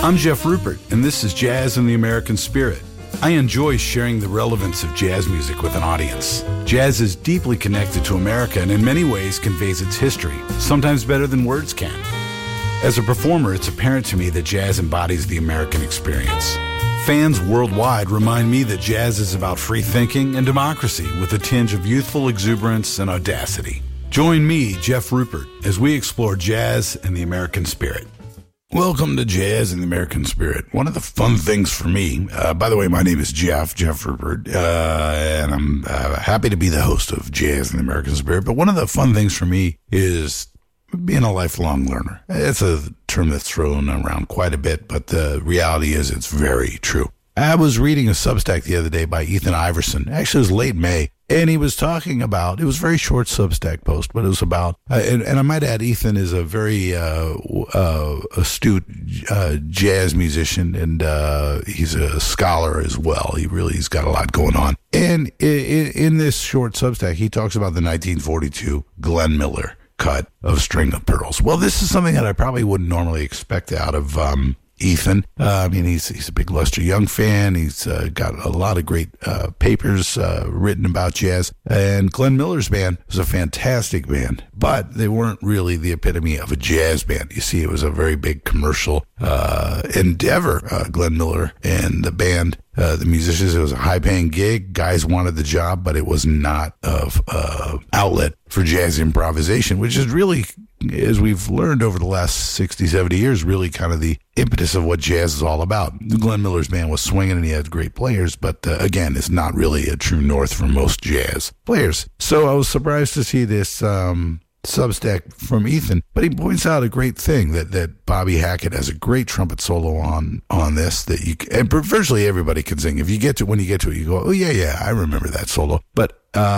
I'm Jeff Rupert, and this is Jazz in the American Spirit. I enjoy sharing the relevance of jazz music with an audience. Jazz is deeply connected to America and in many ways conveys its history, sometimes better than words can. As a performer, it's apparent to me that jazz embodies the American experience. Fans worldwide remind me that jazz is about free thinking and democracy with a tinge of youthful exuberance and audacity. Join me, Jeff Rupert, as we explore jazz and the American spirit. Welcome to Jazz in the American Spirit. One of the fun things for me, by the way, my name is Jeff Rupert, and I'm happy to be the host of Jazz in the American Spirit. But one of the fun things for me is being a lifelong learner. It's a term that's thrown around quite a bit, but the reality is it's very true. I was reading a Substack the other day by Ethan Iverson. Actually, it was late May. And he was talking about, it was a very short Substack post, but it was about, and I might add, Ethan is a very astute jazz musician, and he's a scholar as well. He's got a lot going on. And in this short Substack, he talks about the 1942 Glenn Miller cut of String of Pearls. Well, this is something that I probably wouldn't normally expect out of Ethan. I mean, he's a big Lester Young fan. He's got a lot of great papers written about jazz. And Glenn Miller's band was a fantastic band, but they weren't really the epitome of a jazz band. You see, it was a very big commercial endeavor. Glenn Miller and the band, the musicians, it was a high-paying gig. Guys wanted the job, but it was not of outlet for jazz improvisation, which is really, as we've learned over the last 60, 70 years, really kind of the impetus of what jazz is all about. Glenn Miller's band was swinging and he had great players, but again, it's not really a true north for most jazz players. So I was surprised to see this Substack from Ethan, but he points out a great thing that Bobby Hackett has a great trumpet solo on this that and virtually everybody can sing. When you get to it, you go, oh yeah, I remember that solo. But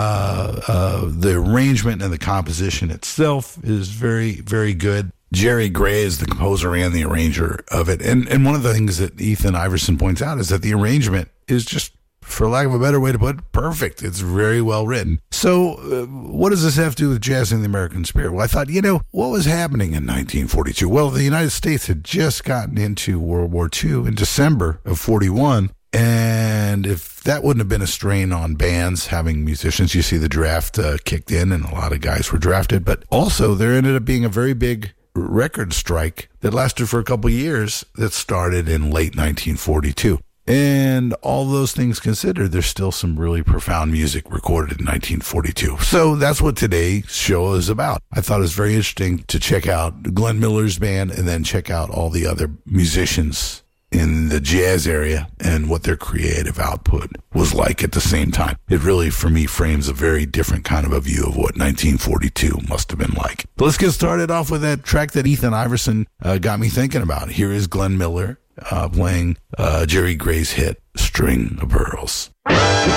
the arrangement and the composition itself is very, very good. Jerry Gray is the composer and the arranger of it. And one of the things that Ethan Iverson points out is that the arrangement is just, for lack of a better way to put it, perfect. It's very well written. So what does this have to do with jazz in the American spirit? Well, I thought, what was happening in 1942? Well, the United States had just gotten into World War II in December of 41. And if that wouldn't have been a strain on bands having musicians, you see the draft kicked in and a lot of guys were drafted. But also there ended up being a very big record strike that lasted for a couple of years that started in late 1942. And all those things considered, there's still some really profound music recorded in 1942. So that's what today's show is about. I thought it was very interesting to check out Glenn Miller's band and then check out all the other musicians in the jazz area and what their creative output was like at the same time. It really, for me, frames a very different kind of a view of what 1942 must have been like. But let's get started off with that track that Ethan Iverson got me thinking about. Here is Glenn Miller playing Jerry Gray's hit, String of Pearls.